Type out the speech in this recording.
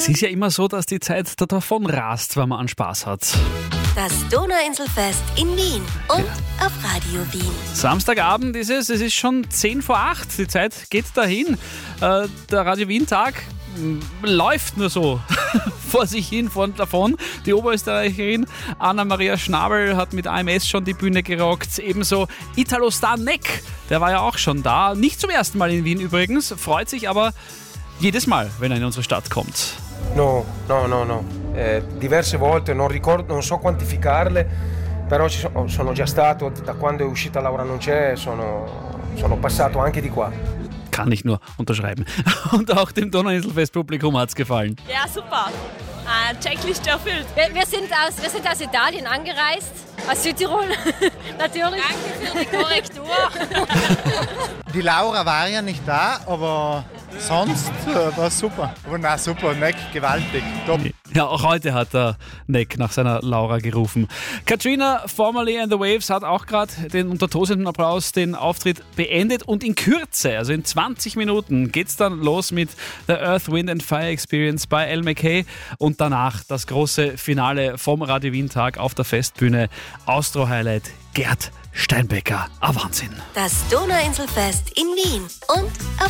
Es ist ja immer so, dass die Zeit da davon rast, wenn man an Spaß hat. Das Donauinselfest in Wien und auf Radio Wien. Samstagabend ist es ist schon 7:50. Die Zeit geht dahin. Der Radio Wien-Tag läuft nur so vor sich hin, von davon. Die Oberösterreicherin Anna-Maria Schnabel hat mit AMS schon die Bühne gerockt. Ebenso Italo-Star Neck, der war ja auch schon da. Nicht zum ersten Mal in Wien übrigens, freut sich aber jedes Mal, wenn er in unsere Stadt kommt. No. Diverse volte, non so quantificarle, però sono già stato, da quando è uscita Laura non c'è, sono passato anche di qua. Kann ich nur unterschreiben. Und auch dem Donauinselfest-Publikum hat es gefallen. Ja, super. Checkliste erfüllt. Wir sind aus Italien angereist, aus Südtirol, natürlich. Danke für die Korrektur. Die Laura war ja nicht da, aber sonst war es super. Aber na super, Neck, gewaltig, top. Ja, auch heute hat der Neck nach seiner Laura gerufen. Katrina, formerly and the Waves, hat auch gerade den unter tosendem Applaus den Auftritt beendet und in Kürze, also in 20 Minuten, geht's dann los mit der Earth, Wind and Fire Experience bei El McKay und danach das große Finale vom Radio Wien Tag auf der Festbühne. Austro-Highlight Gerd Steinbecker. Wahnsinn. Das Donauinselfest in Wien und auf